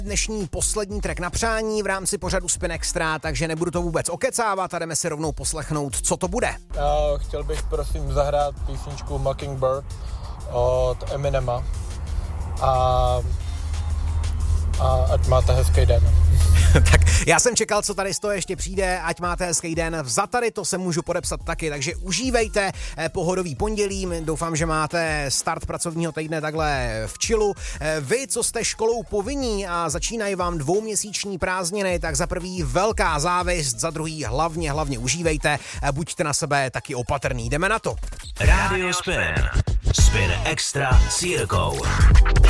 Dnešní poslední track na přání v rámci pořadu Spin Extra, takže nebudu to vůbec okecávat a jdeme si rovnou poslechnout, co to bude. Chtěl bych prosím zahrát písničku Mockingbird od Eminema a ať máte hezký den. Tak já jsem čekal, co tady z toho ještě přijde, ať máte hezký den. Za tady to se můžu podepsat taky, takže užívejte pohodový pondělí. Doufám, že máte start pracovního týdne takhle v chillu. Vy, co jste školou povinní a začínají vám 2měsíční prázdniny, tak za prvý velká závist, za druhý hlavně užívejte. Buďte na sebe taky opatrný. Jdeme na to. Radio Spin. Spin Extra s Jirkou.